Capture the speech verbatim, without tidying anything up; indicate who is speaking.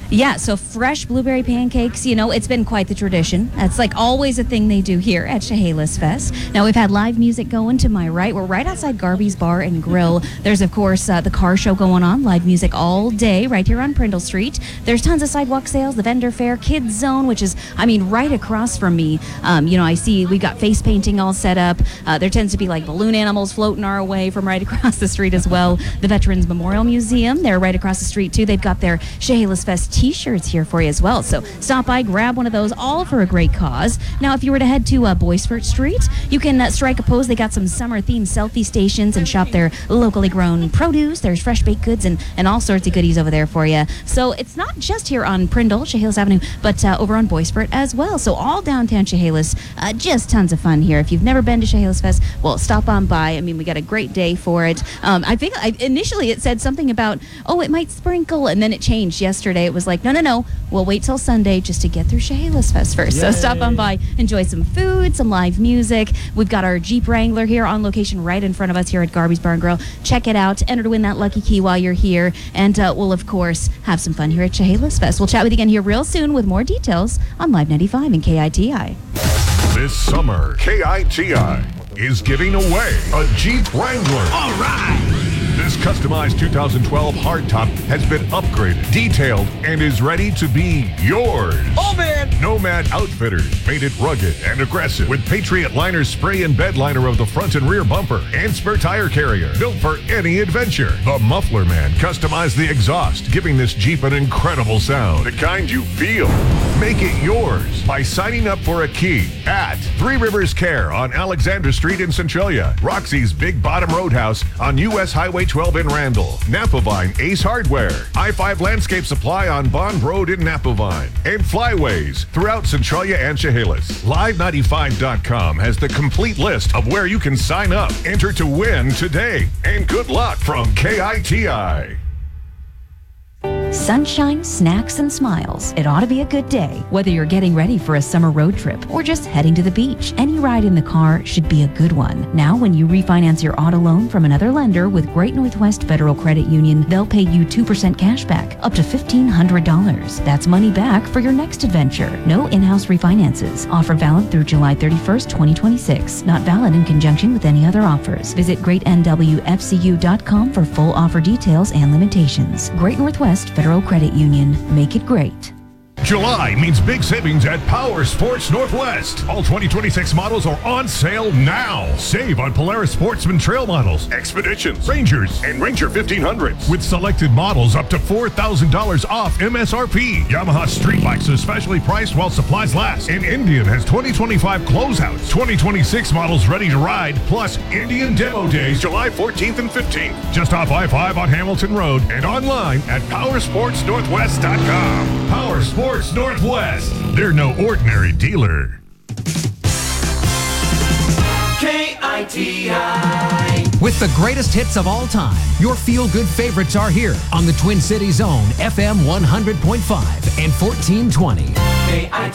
Speaker 1: Yeah, so fresh blueberry pancakes, you know, it's been quite the tradition. That's like always a thing they do here at Chehalis Fest. Now, we've had live music going to my right. We're right outside Garby's Bar and Grill. There's, of course, uh, the car show going on, live music all day right here on Prindle Street. There's tons of sidewalk sales, the vendor fair, kids zone, which is, I mean, right across from me. Um, you know, I see we've got face painting all set up. Uh, there tends to be like balloon animals floating our way from right across the street as well. The Veterans Memorial Museum, they're right across the street too. They've got their Chehalis Fest t-shirts here for you as well. So stop by, grab one of those, all for a great cause. Now, if you were to head to uh, Boisfort Street, you can uh, strike a pose. They got some summer-themed selfie stations and shop their locally grown produce. There's fresh baked goods and, and all sorts of goodies over there for you. So it's not just here on Prindle, Chehalis Avenue, but uh, over on Boisfort as well. So all downtown Chehalis, uh, just tons of fun here. If you've never been to Chehalis Fest, well, stop on by. I mean, we got a great day for it. Um, I think I, initially it said something about, oh, it might sprinkle, and then it changed yesterday. It was like, no, no, no. We'll wait till Sunday just to get through Chehalis Fest first. Yay. So stop on by, enjoy some food, some live music. We've got our Jeep Wrangler here on location right in front of us here at Garby's Bar and Grill. Check it out. Enter to win that lucky key while you're here. And uh, we'll, of course, have some fun here at Chehalis Fest. We'll chat with you again here real soon with more details on Live ninety-five and K I T I.
Speaker 2: This summer, K I T I is giving away a Jeep Wrangler.
Speaker 3: All right!
Speaker 2: This customized two thousand twelve hardtop has been upgraded, detailed, and is ready to be yours.
Speaker 3: Oh, man!
Speaker 2: Nomad Outfitters made it rugged and aggressive with Patriot Liner spray and bed liner of the front and rear bumper and spare tire carrier, built for any adventure. The Muffler Man customized the exhaust, giving this Jeep an incredible sound, the kind you feel. Make it yours by signing up for a key at Three Rivers Care on Alexander Street in Centralia, Roxy's Big Bottom Roadhouse on U S Highway twelve in Randall, Napavine Ace Hardware, I five Landscape Supply on Bond Road in Napavine, and Flyways throughout Centralia and Chehalis. Live ninety-five dot com has the complete list of where you can sign up. Enter to win today, and good luck from K I T I.
Speaker 1: Sunshine, snacks, and smiles. It ought to be a good day. Whether you're getting ready for a summer road trip or just heading to the beach, any ride in the car should be a good one. Now, when you refinance your auto loan from another lender with Great Northwest Federal Credit Union, they'll pay you two percent cash back, up to fifteen hundred dollars. That's money back for your next adventure. No in-house refinances. Offer valid through July thirty-first, twenty twenty-six. Not valid in conjunction with any other offers. Visit great n w f c u dot com for full offer details and limitations. Great Northwest Federal Credit Union. Make it great.
Speaker 2: July means big savings at Power Sports Northwest. All twenty twenty-six models are on sale now. Save on Polaris Sportsman Trail models, Expeditions, Rangers, and Ranger fifteen hundreds. With selected models up to four thousand dollars off M S R P. Yamaha Street Bikes is specially priced while supplies last. And Indian has twenty twenty-five closeouts. twenty twenty-six models ready to ride, plus Indian Demo Days July fourteenth and fifteenth. Just off I five on Hamilton Road and online at power sports northwest dot com. Power Sports Northwest. They're no ordinary dealer.
Speaker 3: K I T I.
Speaker 4: With the greatest hits of all time, your feel-good favorites are here on the Twin Cities own F M one hundred point five and fourteen twenty.
Speaker 3: K I T I.